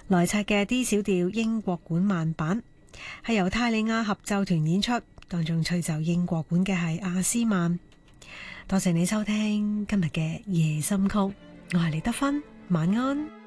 萊察嘅 D 小調英國管慢版，係由泰利亞合奏團演出，當中吹奏英國管嘅係阿斯曼。多謝你收聽今日嘅夜心曲，我係李德芬，晚安。